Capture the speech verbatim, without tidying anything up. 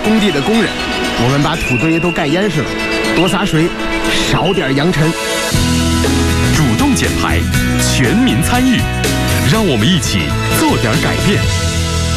工地的工人，我们把土堆都盖严实了，多洒水，少点扬尘。 主动减排，全民参与，让我们一起做点改变。